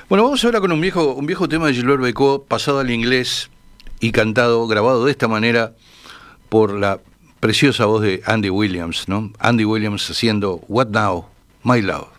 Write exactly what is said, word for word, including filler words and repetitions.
Bueno, vamos ahora con un viejo, un viejo tema de Gilbert Bécaud, pasado al inglés y cantado, grabado de esta manera por la preciosa voz de Andy Williams, ¿no? Andy Williams haciendo What Now, My Love.